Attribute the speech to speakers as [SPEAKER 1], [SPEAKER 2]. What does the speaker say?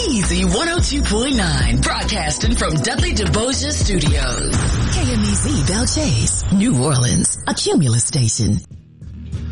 [SPEAKER 1] Easy 102.9, broadcasting from Dudley DeBosia Studios. KMEZ Belle Chase, New Orleans, a Cumulus station.